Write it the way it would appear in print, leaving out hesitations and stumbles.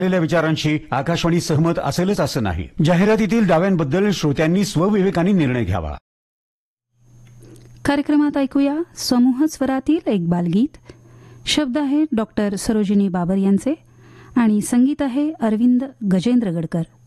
केलेल्या विचारांशी आकाशवाणी सहमत असेलच असं नाही. जाहिरातीतील दाव्यांबद्दल श्रोत्यांनी स्वविवेकाने निर्णय घ्यावा. कार्यक्रमात ऐकूया समूह स्वरातील एक बालगीत. शब्द आहेत डॉक्टर सरोजिनी बाबर यांचे आणि संगीत आहे अरविंद गजेंद्र गडकर.